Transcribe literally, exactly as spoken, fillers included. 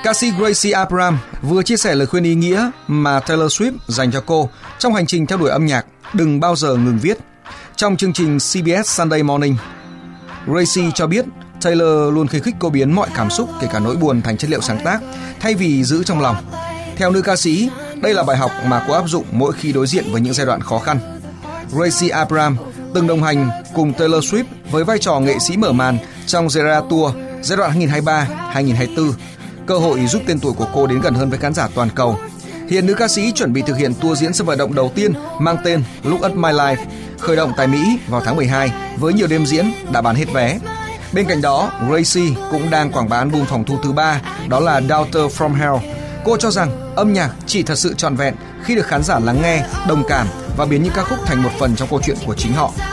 Ca sĩ Gracie Abrams vừa chia sẻ lời khuyên ý nghĩa mà Taylor Swift dành cho cô trong hành trình theo đuổi âm nhạc, đừng bao giờ ngừng viết. Trong chương trình xê bê ét Sunday Morning, Gracie cho biết Taylor luôn khuyến khích cô biến mọi cảm xúc, kể cả nỗi buồn, thành chất liệu sáng tác, thay vì giữ trong lòng. Theo nữ ca sĩ, đây là bài học mà cô áp dụng mỗi khi đối diện với những giai đoạn khó khăn. Gracie Abrams từng đồng hành cùng Taylor Swift với vai trò nghệ sĩ mở màn trong The Eras Tour giai đoạn hai nghìn không trăm hai mươi ba đến hai nghìn không trăm hai mươi tư, cơ hội giúp tên tuổi của cô đến gần hơn với khán giả toàn cầu. Hiện nữ ca sĩ chuẩn bị thực hiện tour diễn sân vận động đầu tiên mang tên Look at My Life, khởi động tại Mỹ vào tháng mười hai với nhiều đêm diễn đã bán hết vé. Bên cạnh đó, Gracie cũng đang quảng bá album phòng thu thứ ba, đó là Daughter from Hell. Cô cho rằng âm nhạc chỉ thật sự trọn vẹn khi được khán giả lắng nghe, đồng cảm và biến những ca khúc thành một phần trong câu chuyện của chính họ.